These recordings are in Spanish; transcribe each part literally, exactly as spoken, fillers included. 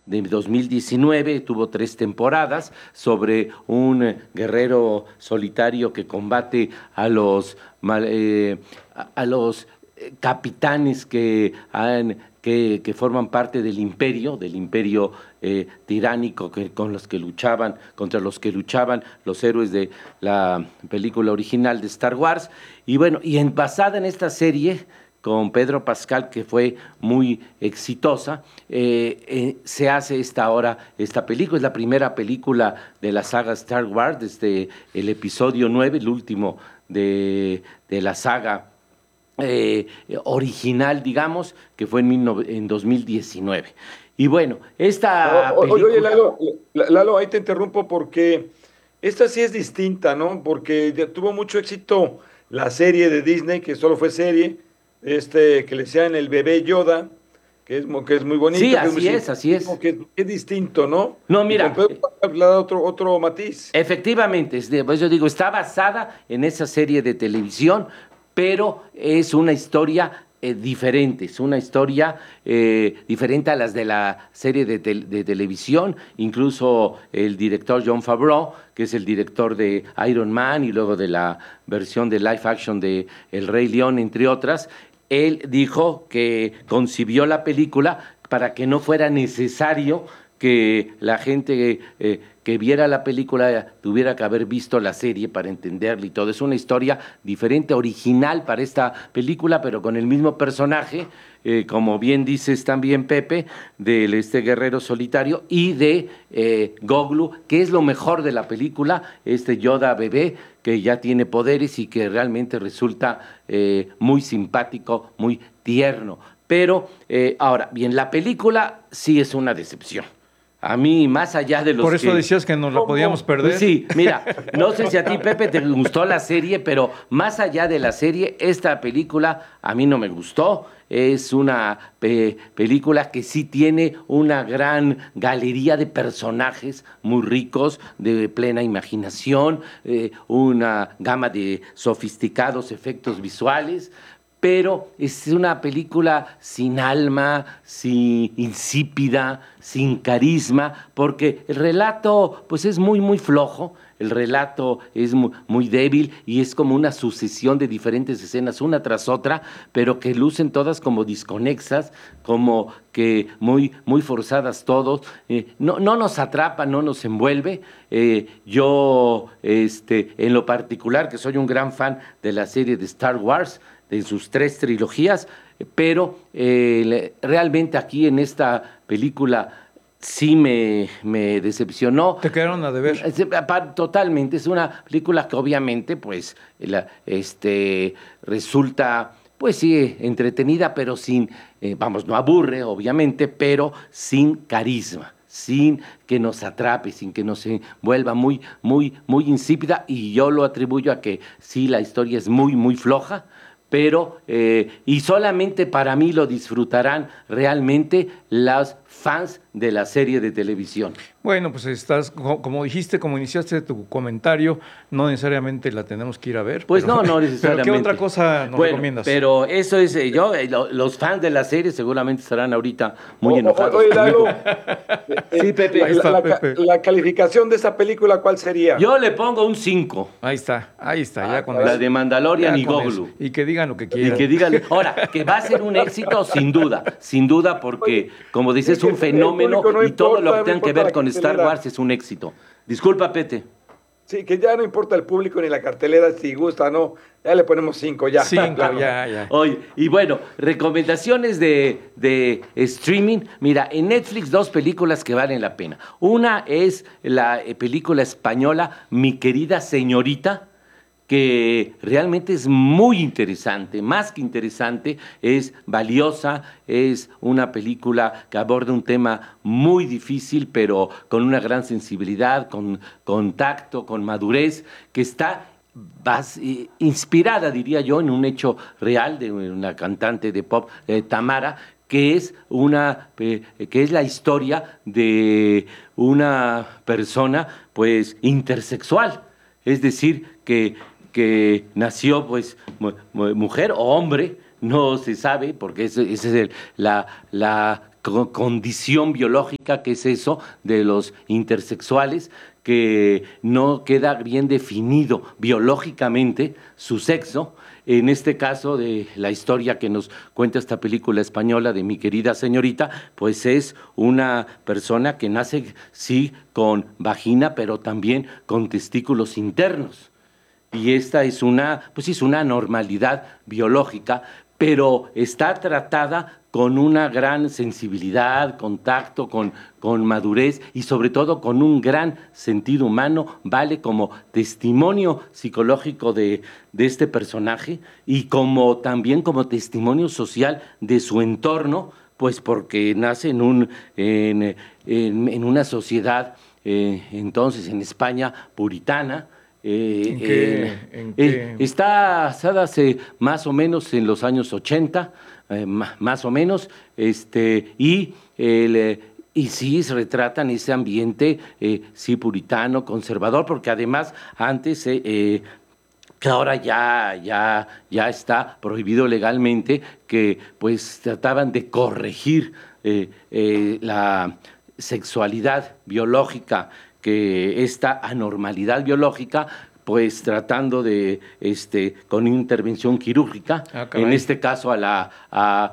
de dos mil diecinueve, tuvo tres temporadas, sobre un eh, guerrero solitario que combate a los, mal- eh, a, a los eh, capitanes que han que, que forman parte del imperio, del imperio eh, tiránico que, con los que luchaban, contra los que luchaban los héroes de la película original de Star Wars. Y bueno, y en, basada en esta serie, con Pedro Pascal, que fue muy exitosa, eh, eh, se hace esta ahora, esta película, es la primera película de la saga Star Wars, desde el episodio nueve, el último de, de la saga eh, original, digamos, que fue en, mil nove- en dos mil diecinueve. Y bueno, O- esta o- Oye, película, Lalo, Lalo, ahí te interrumpo porque esta sí es distinta, ¿no? Porque ya tuvo mucho éxito la serie de Disney, que solo fue serie, este, que le decían el bebé Yoda, que es, mu- que es muy sí, bonito, que es muy así es, así simpático, es. que es, que es distinto, ¿no? No, Y con mira, Pedro eh, Pascal le da otro, otro matiz. efectivamente, es de- pues yo digo, está basada en esa serie de televisión, pero es una historia eh, diferente, es una historia eh, diferente a las de la serie de, tel- de televisión. Incluso el director Jon Favreau, que es el director de Iron Man y luego de la versión de live action de El Rey León, entre otras, él dijo que concibió la película para que no fuera necesario que la gente eh, que viera la película tuviera que haber visto la serie para entenderla y todo. Es una historia diferente, original para esta película, pero con el mismo personaje, eh, como bien dices también, Pepe, de este guerrero solitario y de eh, Goglu, que es lo mejor de la película, este Yoda bebé que ya tiene poderes y que realmente resulta eh, muy simpático, muy tierno. Pero eh, ahora, bien, la película sí es una decepción. A mí, más allá de Por los eso que... decías que nos la podíamos ¿Cómo? Pues perder. sí, mira, no sé si a ti, Pepe, te gustó la serie, pero más allá de la serie, esta película a mí no me gustó. Es una pe- película que sí tiene una gran galería de personajes muy ricos, de plena imaginación, eh, una gama de sofisticados efectos visuales, pero es una película sin alma, sin insípida, sin carisma, porque el relato pues es muy muy flojo, el relato es muy, muy débil y es como una sucesión de diferentes escenas una tras otra, pero que lucen todas como disconexas, como que muy muy forzadas todos, eh, no, no nos atrapa, no nos envuelve. Eh, yo este en lo particular que soy un gran fan de la serie de Star Wars, de sus tres trilogías, pero eh, le- realmente aquí en esta película sí me, me decepcionó. Te quedaron a deber. Es- apa- Totalmente, es una película que obviamente pues la- este, resulta pues sí entretenida, pero sin, eh, vamos, no aburre obviamente, pero sin carisma, sin que nos atrape, sin que nos eh, vuelva muy, muy, muy insípida, y yo lo atribuyo a que sí, la historia es muy, muy floja, pero eh, y solamente para mí lo disfrutarán realmente los fans de la serie de televisión. Bueno, pues estás, co- como dijiste, como iniciaste tu comentario, no necesariamente la tenemos que ir a ver, Pues pero, no, no pero ¿qué necesariamente. otra cosa nos Bueno, recomiendas? pero eso es, eh, yo, eh, lo- los fans de la serie seguramente estarán ahorita O- muy o- o- enojados Oye, conmigo. Lalo, eh, Sí, eh, Pepe. la, Ahí la- está, la ca- Pepe. la calificación de esta película, ¿cuál sería? Yo le pongo un cinco, Ahí está, ahí está, Ah, ya con caray. la eso. de Mandalorian Ya y con Goglu. eso. Y que digan lo que Y quieran. que digan, ahora, que va a ser un éxito, sin duda, sin duda, porque, como Sí, dices, es que un el fenómeno público no y todo lo importa, que no tenga que importa ver la con Star cartelera. Wars es un éxito. Disculpa, Pete. Sí, que ya no importa el público ni la cartelera, si gusta, no, ya le ponemos cinco ya. Cinco, Claro. ya, ya. Oye, y bueno, recomendaciones de, de streaming. Mira, en Netflix dos películas que valen la pena. Una es la eh, película española Mi querida señorita, que realmente es muy interesante, más que interesante, es valiosa, es una película que aborda un tema muy difícil, pero con una gran sensibilidad, con, con tacto, con madurez, que está bas- eh, inspirada, diría yo, en un hecho real de una cantante de pop, eh, Tamara, que es una eh, que es la historia de una persona pues intersexual, es decir, que, que nació pues mu- mu- mujer o hombre, no se sabe, porque esa es el- la, la co- condición biológica, que es eso de los intersexuales, que no queda bien definido biológicamente su sexo. En este caso de la historia que nos cuenta esta película española de Mi querida señorita, pues es una persona que nace, sí, con vagina, pero también con testículos internos. Y esta es una, pues es una anormalidad biológica, pero está tratada con una gran sensibilidad, contacto, con, con madurez y sobre todo con un gran sentido humano, vale como testimonio psicológico de, de este personaje y como también como testimonio social de su entorno, pues porque nace en, un, en, en, en una sociedad, eh, entonces en España, puritana. Eh, ¿En qué, eh, en eh, qué? está basada hace más o menos en los años ochenta, eh, ma- más o menos, este, y, el, eh, y sí se retratan ese ambiente, eh, sí, puritano, conservador, porque además antes, eh, eh, que ahora ya, ya, ya está prohibido legalmente, que pues trataban de corregir eh, eh, la sexualidad biológica, que esta anormalidad biológica, pues tratando de, este, con intervención quirúrgica, Ah, caray. en este caso a la, a-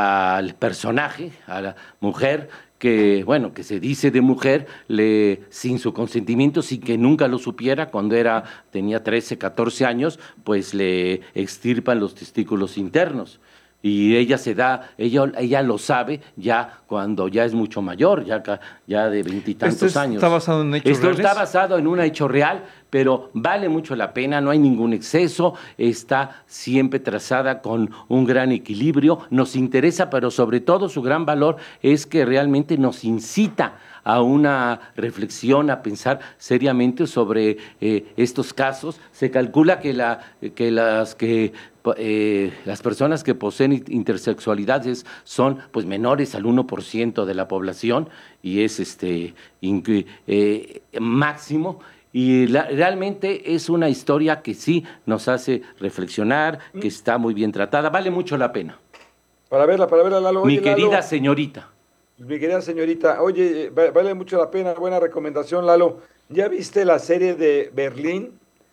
al personaje, a la mujer, que, bueno, que se dice de mujer, le, sin su consentimiento, sin que nunca lo supiera, cuando era, tenía trece, catorce años, pues le extirpan los testículos internos. Y ella se da, ella, ella lo sabe ya cuando ya es mucho mayor, ya, ca- ya de veintitantos ¿Esto es- años. está basado en hechos Esto reales? está basado en un hecho real, pero vale mucho la pena, no hay ningún exceso, está siempre trazada con un gran equilibrio, nos interesa, pero sobre todo su gran valor es que realmente nos incita a una reflexión, a pensar seriamente sobre eh, estos casos. Se calcula que, la, que, las, que eh, las personas que poseen intersexualidades son pues menores al uno por ciento de la población y es este incre- eh, máximo. Y la- realmente es una historia que sí nos hace reflexionar, que está muy bien tratada, vale mucho la pena. Para verla, para verla, Lalo. Mi Oye, querida Lalo, señorita. mi querida señorita, oye, eh, va- vale mucho la pena, buena recomendación, Lalo. ¿Ya viste la serie de Berlín?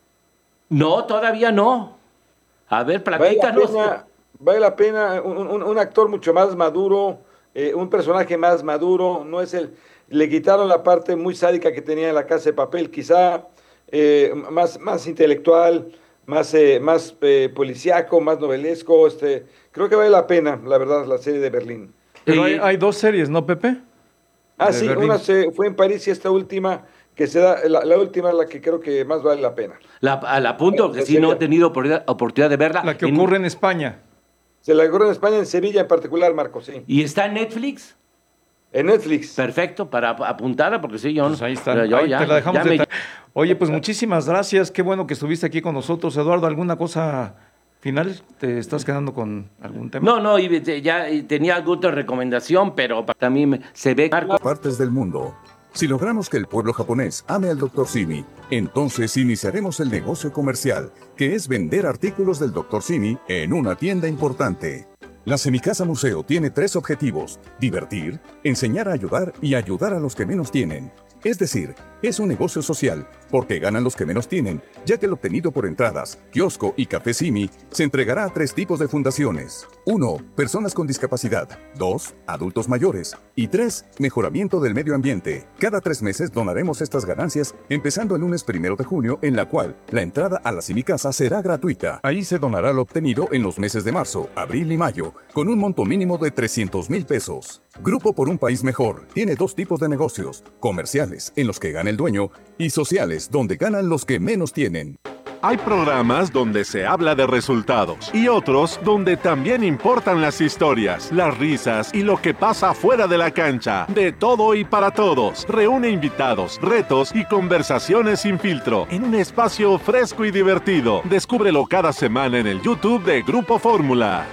No, todavía no. A ver, Vale la platícanos. pena, vale la pena, un, un- un actor mucho más maduro, eh, un personaje más maduro, no es el, le quitaron la parte muy sádica que tenía en La Casa de Papel, quizá eh, más, más intelectual, más, eh, más eh, policíaco, más novelesco, este, creo que vale la pena, la verdad, la serie de Berlín. Pero hay, Eh, hay dos series, ¿no, Pepe? Ah, De sí, Berlín. una se fue en París y esta última, que se da, la, la última es la que creo que más vale la pena. La, a la punto que La sí no he serie. tenido oportunidad, oportunidad de verla. La que En- ocurre en España. Se la logró en España, en Sevilla en particular, Marco, sí. ¿Y está en Netflix? En Netflix. Perfecto, para ap- apuntarla, porque sí, yo Pues no. ahí está. yo Ahí ya- te la dejamos ya de me- tra- Oye, pues muchísimas gracias. Qué bueno que estuviste aquí con nosotros. Eduardo, ¿alguna cosa final? ¿Te estás quedando con algún tema? No, no, y de- ya eh, tenía alguna otra recomendación, pero pa- también me- se ve, Marco. Partes del mundo. Si logramos que el pueblo japonés ame al doctor Simi, entonces iniciaremos el negocio comercial, que es vender artículos del doctor Simi en una tienda importante. La Semicasa Museo tiene tres objetivos: divertir, enseñar a ayudar y ayudar a los que menos tienen. Es decir, es un negocio social, porque ganan los que menos tienen, ya que el obtenido por entradas, kiosco y café Simi se entregará a tres tipos de fundaciones. uno. Personas con discapacidad. dos. Adultos mayores. Y tres. Mejoramiento del medio ambiente. Cada tres meses donaremos estas ganancias, empezando el lunes primero de junio, en la cual la entrada a la Semicasa será gratuita. Ahí se donará lo obtenido en los meses de marzo, abril y mayo, con un monto mínimo de trescientos mil pesos. Grupo por un País Mejor tiene dos tipos de negocios: comerciales, en los que gana el dueño, y sociales, donde ganan los que menos tienen. Hay programas donde se habla de resultados y otros donde también importan las historias, las risas y lo que pasa fuera de la cancha. De todo y para todos. Reúne invitados, retos y conversaciones sin filtro en un espacio fresco y divertido. Descúbrelo cada semana en el YouTube de Grupo Fórmula.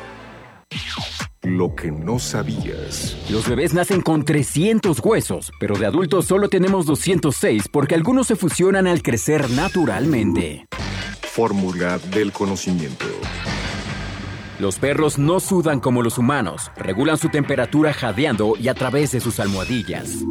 Lo que no sabías. Los bebés nacen con trescientos huesos, pero de adultos solo tenemos doscientos seis porque algunos se fusionan al crecer naturalmente. Fórmula del conocimiento. Los perros no sudan como los humanos, regulan su temperatura jadeando y a través de sus almohadillas.